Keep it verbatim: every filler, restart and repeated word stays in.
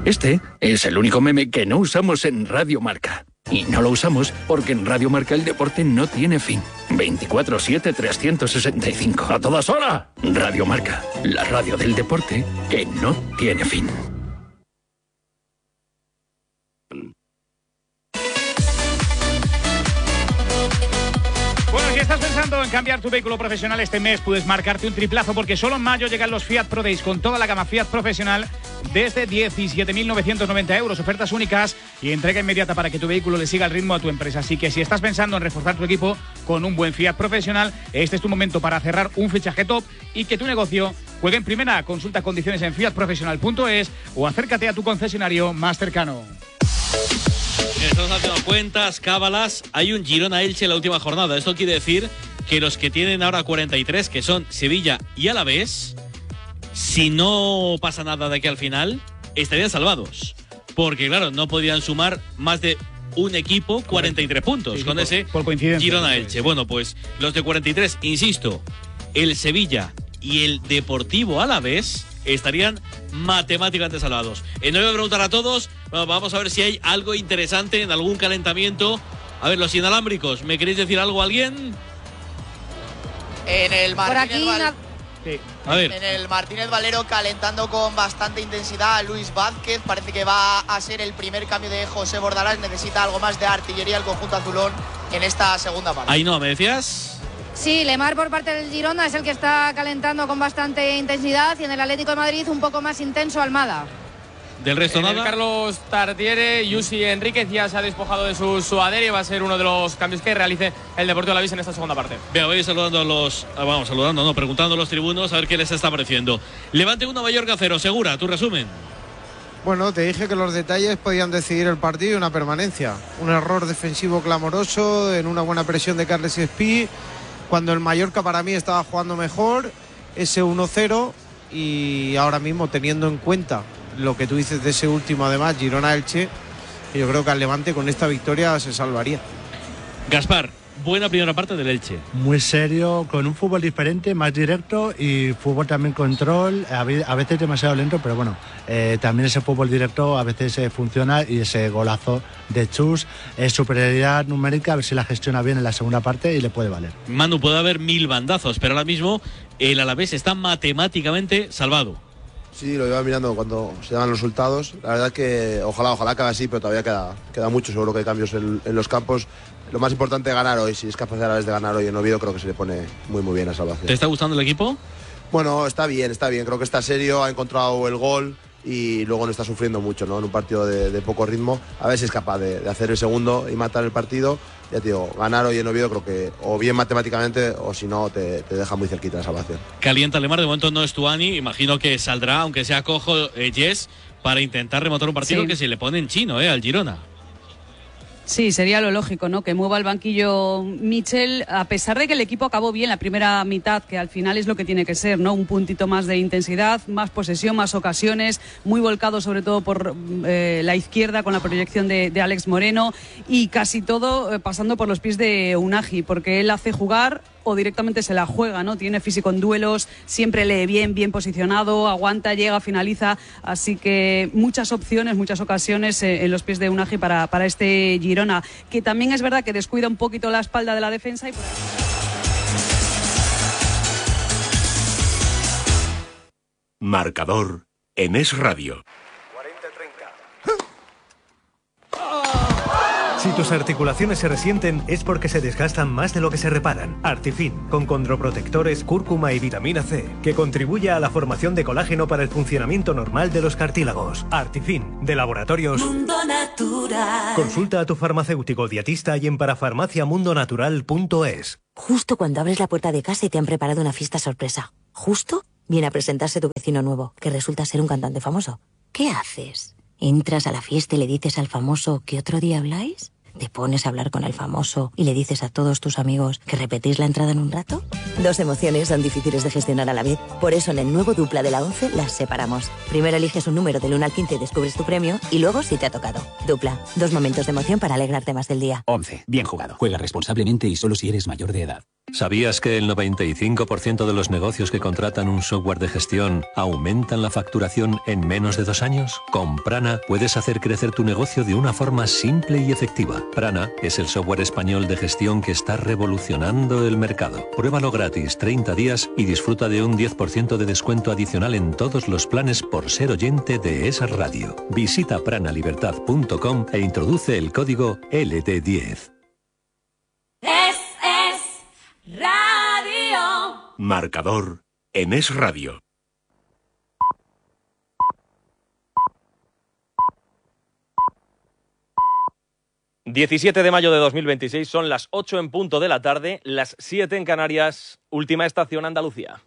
Este es el único meme que no usamos en Radio Marca. Y no lo usamos porque en Radio Marca el deporte no tiene fin. veinticuatro siete trescientos sesenta y cinco. ¡A todas horas! Radio Marca, la radio del deporte que no tiene fin. Bueno, si estás pensando en cambiar tu vehículo profesional este mes, puedes marcarte un triplazo porque solo en mayo llegan los Fiat Pro Days con toda la gama Fiat profesional desde diecisiete mil novecientos noventa euros, ofertas únicas y entrega inmediata para que tu vehículo le siga el ritmo a tu empresa. Así que si estás pensando en reforzar tu equipo con un buen Fiat profesional, este es tu momento para cerrar un fichaje top y que tu negocio juegue en primera. Consulta condiciones en fiat profesional punto es o acércate a tu concesionario más cercano. Estamos haciendo cuentas, cábalas. Hay un Girona-Elche en la última jornada. Esto quiere decir que los que tienen ahora cuarenta y tres, que son Sevilla y Alavés, si no pasa nada de aquí al final, estarían salvados. Porque, claro, no podrían sumar más de un equipo cuarenta y tres puntos sí, con por, ese Girona-Elche. Bueno, pues los de cuarenta y tres, insisto, el Sevilla y el Deportivo Alavés estarían matemáticamente salvados. Eh, no voy a preguntar a todos, bueno, vamos a ver si hay algo interesante en algún calentamiento. A ver, los inalámbricos, ¿me queréis decir algo alguien? En el Martínez Val... sí. A ver. En el Martínez Valero calentando con bastante intensidad a Luis Vázquez. Parece que va a ser el primer cambio de José Bordalás. Necesita algo más de artillería el conjunto azulón en esta segunda parte. Ahí no, ¿me decías? Sí, Lemar por parte del Girona es el que está calentando con bastante intensidad y en el Atlético de Madrid un poco más intenso Almada. ¿Del resto en nada? El Carlos Tartiere, Yusi Enríquez ya se ha despojado de su suadero y va a ser uno de los cambios que realice el Deportivo Alavés en esta segunda parte. Vea, voy saludando a los... Vamos, saludando, no, preguntando a los tribunos a ver qué les está pareciendo. Levante uno, Mallorca cero, Segura, tu resumen. Bueno, te dije que los detalles podían decidir el partido y una permanencia. Un error defensivo clamoroso en una buena presión de Carles Espí, cuando el Mallorca para mí estaba jugando mejor, ese uno cero, y ahora mismo teniendo en cuenta lo que tú dices de ese último, además, Girona-Elche, yo creo que al Levante con esta victoria se salvaría. Gaspar, buena primera parte del Elche. Muy serio, con un fútbol diferente, más directo y fútbol también control, a veces demasiado lento, pero bueno, eh, también ese fútbol directo a veces eh, funciona y ese golazo de Chus es superioridad numérica, a ver si la gestiona bien en la segunda parte y le puede valer. Manu, puede haber mil bandazos, pero ahora mismo el Alavés está matemáticamente salvado. Sí, lo iba mirando cuando se dan los resultados. La verdad es que ojalá, ojalá acabe así, pero todavía queda, queda mucho. Seguro que hay cambios en, en los campos. Lo más importante es ganar hoy. Si es capaz de, de ganar hoy en Oviedo, creo que se le pone muy muy bien a Salvación. ¿Te está gustando el equipo? Bueno, está bien, está bien. Creo que está serio, ha encontrado el gol y luego no está sufriendo mucho, ¿no? En un partido de, de poco ritmo. A ver si es capaz de, de hacer el segundo y matar el partido. Ya te digo, ganar hoy en Oviedo creo que o bien matemáticamente o si no te, te deja muy cerquita la salvación. Calienta Lemar, de momento no es Tuani, imagino que saldrá, aunque sea cojo, eh, Jess, para intentar remontar un partido sí. que se le pone en chino eh, al Girona. Sí, sería lo lógico, ¿no? Que mueva el banquillo Michel, a pesar de que el equipo acabó bien la primera mitad, que al final es lo que tiene que ser, ¿no? Un puntito más de intensidad, más posesión, más ocasiones, muy volcado sobre todo por eh, la izquierda con la proyección de, de Alex Moreno y casi todo eh, pasando por los pies de Unagi, porque él hace jugar o directamente se la juega, ¿no? Tiene físico en duelos, siempre lee bien, bien posicionado, aguanta, llega, finaliza, así que muchas opciones, muchas ocasiones eh, en los pies de Unagi para, para este Girona, que también es verdad que descuida un poquito la espalda de la defensa y por... Marcador en Es Radio. Si tus articulaciones se resienten es porque se desgastan más de lo que se reparan. Artifin, con condroprotectores, cúrcuma y vitamina C, que contribuye a la formación de colágeno para el funcionamiento normal de los cartílagos. Artifin, de Laboratorios Mundo Natural. Consulta a tu farmacéutico dietista y en parafarmacia mundo natural punto es. Justo cuando abres la puerta de casa y te han preparado una fiesta sorpresa. Justo viene a presentarse tu vecino nuevo, que resulta ser un cantante famoso. ¿Qué haces? ¿Entras a la fiesta y le dices al famoso que otro día habláis? ¿Te pones a hablar con el famoso y le dices a todos tus amigos que repetís la entrada en un rato? Dos emociones son difíciles de gestionar a la vez. Por eso en el nuevo Dupla de la once las separamos. Primero eliges un número del uno al quince y descubres tu premio y luego si te ha tocado. Dupla, dos momentos de emoción para alegrarte más del día. once. Bien jugado. Juega responsablemente y solo si eres mayor de edad. ¿Sabías que el noventa y cinco por ciento de los negocios que contratan un software de gestión aumentan la facturación en menos de dos años? Con Prana puedes hacer crecer tu negocio de una forma simple y efectiva. Prana es el software español de gestión que está revolucionando el mercado. Pruébalo gratis treinta días y disfruta de un diez por ciento de descuento adicional en todos los planes por ser oyente de esa radio. Visita pranalibertad punto com e introduce el código L D diez. Es, es radio. Marcador en Es Radio. diecisiete de mayo de dos mil veintiséis, son las ocho en punto de la tarde, las siete en Canarias, última estación Andalucía.